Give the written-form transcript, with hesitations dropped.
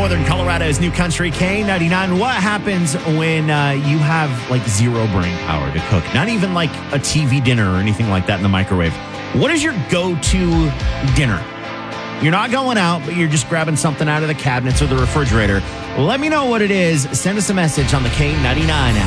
Northern Colorado's New Country K99. What happens when you have like zero brain power to cook? Not even like a TV dinner or anything like that in the microwave. What is your go-to dinner? You're not going out, but you're just grabbing something out of the cabinets or the refrigerator. Let me know what it is. Send us a message on the K99 app.